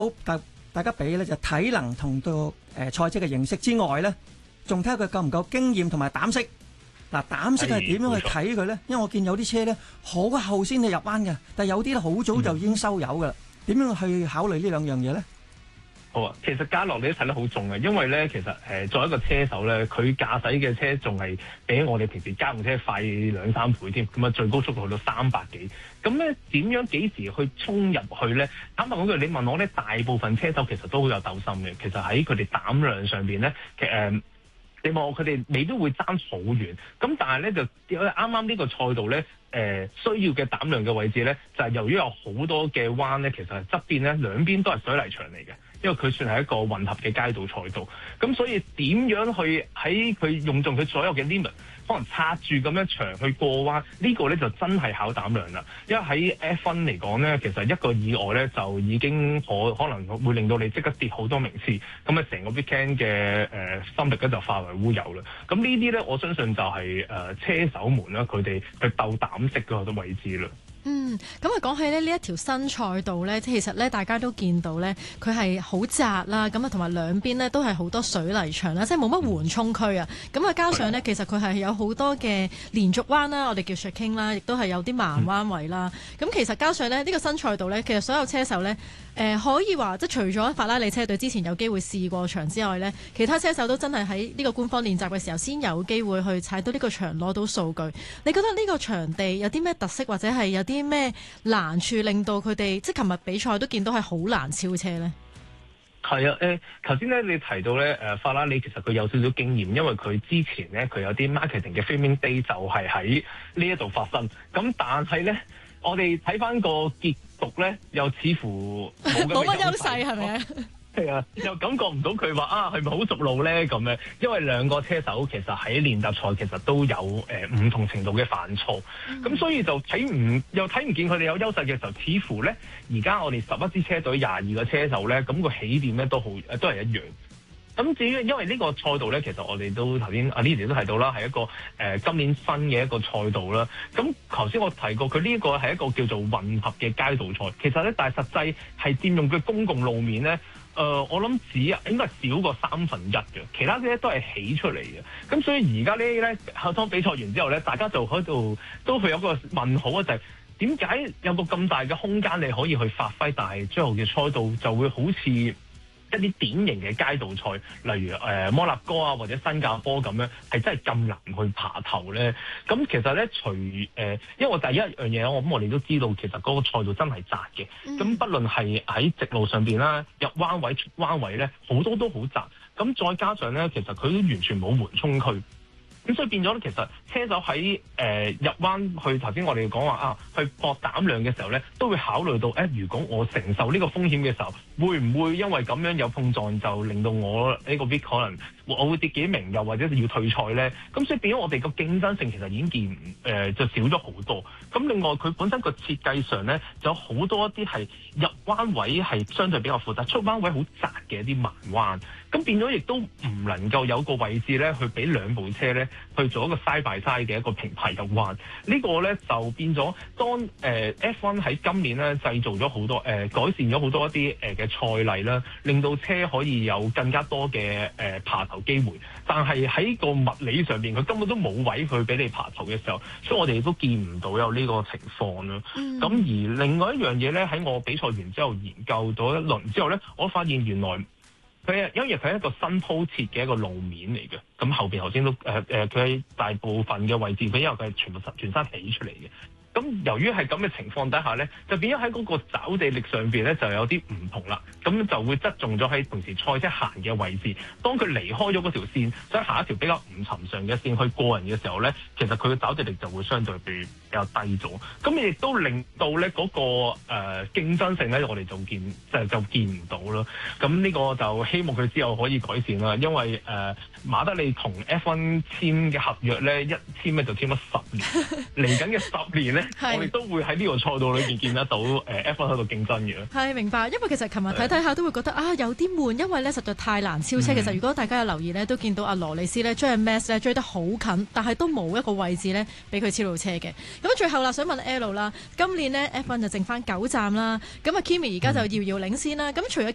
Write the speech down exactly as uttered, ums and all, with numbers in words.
好大大家比咧就體能同到誒賽車嘅認識之外咧，仲睇下佢夠唔夠經驗同埋膽識。嗱，膽識係點樣去睇佢咧？因為我見有啲車咧好後先至入彎嘅，但係有啲咧好早就已經收油噶啦。點、嗯、樣去考慮呢兩樣嘢咧？ 好啊，其實嘉樂你都睇得好重嘅，因為咧其實誒、呃、作為一個車手咧，佢駕駛嘅車仲係比我哋平時家用車快兩三倍添，咁啊最高速度去到三百幾，咁咧點樣幾時去衝入去咧？坦白講句，你問我咧，大部分車手其實都好有鬥心嘅，其實喺佢哋膽量上邊咧，其實誒。呃你望佢哋未必會爭好遠，咁但係咧就啱啱呢個賽道咧，誒、呃、需要嘅膽量嘅位置咧，就係、是、由於有好多嘅彎咧，其實係側邊咧兩邊都係水泥牆嚟嘅，因為佢算係一個混合嘅街道賽道，咁所以點樣去喺佢用盡佢所有嘅 limit，可能擦住咁樣牆去過彎，呢、這個咧就真係考膽量啦。因為喺 F 一 嚟講咧，其實一個意外咧就已經可可能會令到你即刻跌好多名次，咁啊成個 weekend 嘅誒、呃、心力咧就化為烏有啦。咁呢啲咧，我相信就係、是、誒、呃、車手們啦，佢哋去鬥膽識嗰個位置啦。 嗯，咁啊講起咧呢一條新賽道咧，其實咧大家都見到咧，佢係好窄啦，咁啊同埋兩邊咧都係好多水泥牆啦，即係冇乜緩衝區啊。咁啊加上咧，其實佢係有好多嘅連續彎啦，我哋叫 chicane 啦，亦都係有啲慢彎位啦。咁、嗯、其實加上咧呢、呢個新賽道咧，其實所有車手咧，誒、呃、可以話即係除咗法拉利車隊之前有機會試過場之外咧，其他車手都真係喺呢個官方練習嘅時候先有機會去踩到呢個場攞到數據。你覺得呢個場地有啲咩特色，或者係有啲咩難處令到佢哋，即係琴日比賽都見到係好難超車呢？ 係啊，誒頭先咧你提到咧誒、呃、法拉利其實佢有少少經驗，因為佢之前咧佢有啲 marketing 嘅 filming day 就係喺呢一度發生。咁但係咧，我哋睇翻個結局咧，又似乎冇咁嘅優勢，係咪啊？係啊，又感覺唔到佢話啊，係咪好熟路咧咁樣？因為兩個車手其實喺練習賽其實都有誒唔、呃、同程度嘅犯錯，咁、嗯、所以就睇唔又睇唔見佢哋有優勢嘅時候，似乎咧而家我哋十一支車隊廿二個車手咧，咁、個起點咧都好誒都係一樣。咁至於因為呢個賽道咧，其實我哋都頭先阿 Lily 都提到啦，係一個誒、呃、今年新嘅一個賽道啦。咁頭先我提過，佢呢個係一個叫做混合嘅街道賽。其實咧，但係實際係佔用嘅公共路面咧，誒、呃、我諗只應該係少過三分一嘅，其他啲咧都係起出嚟嘅。咁所以而家呢啲咧，當比賽完之後咧，大家就喺度都會有個問號啊，就係點解有個咁大嘅空間你可以去發揮，但係最後嘅賽道就會好似一啲典型嘅街道賽，例如誒、呃、摩納哥啊或者新加坡咁樣，係真係咁難去爬頭咧。咁其實咧，除誒、呃，因為我第一樣嘢，我諗我哋都知道，其實嗰個賽道真係窄嘅。咁、嗯、不論係喺直路上邊啦，入彎位出彎位咧，好多都好窄。咁再加上咧，其實佢都完全冇緩衝區。咁所以變咗咧，其實車手喺誒、呃、入彎去頭先我哋講話啊，去搏膽量嘅時候咧，都會考慮到誒、欸，如果我承受呢個風險嘅時候，會唔會因為咁樣有碰撞，就令到我呢個 week 可能我會跌幾名，又或者要退賽咧？咁所以變咗我哋個競爭性其實已經見誒、呃、就少咗好多。咁另外佢本身個設計上咧，就有好多一啲係入彎位係相對比較闊，但出彎位好窄嘅一啲慢彎。咁變咗亦都唔能夠有個位置咧，去俾兩部車咧去做一個 side by side 嘅一個平排入彎。這個、呢個咧就變咗當誒、呃、F 一 喺今年咧製造咗好多誒、呃、改善咗好多一啲誒嘅賽例啦，令到車可以有更加多嘅誒、呃、爬頭機會。但係喺個物理上邊，佢根本都冇位去俾你爬頭嘅時候，所以我哋都見唔到有呢個情況啦。咁、嗯、而另外一樣嘢咧，喺我比賽完之後研究咗一輪之後咧，我發現原來。佢係因為佢係一個新鋪設嘅一個路面嚟嘅，咁後邊頭先都誒誒，佢、呃、喺大部分嘅位置，佢因為佢係全部全身起出嚟嘅。咁由於係咁嘅情況底下咧，就變咗喺嗰個抓地力上邊咧就有啲唔同啦。咁就會側重咗喺平時賽車行嘅位置。當佢離開咗嗰條線，想行一條比較唔尋常嘅線去過人嘅時候咧，其實佢嘅抓地力就會相對比比較低咗。咁亦都令到咧嗰、那個誒、呃、競爭性咧，我哋就見即係就，就見唔到咯。咁呢個就希望佢之後可以改善啦。因為誒、呃、馬德里同 F 一 簽嘅合約咧，一簽咧就簽咗十年，嚟緊嘅十年咧。我哋都會喺呢個賽道裏邊見得到誒 F 一 喺度競爭嘅。係明白，因為其實琴日睇睇下都會覺得啊有啲悶，因為咧實在太難超車。嗯、其實如果大家有留意咧，都見到阿羅里斯咧追阿 Max 咧追得好近，但係都冇一個位置咧俾佢超到車嘅。咁最後啦，想問 L 啦，今年呢 F 一 就剩翻九站啦，咁啊 Kimi 而家就遙遙領先啦。咁、嗯、除咗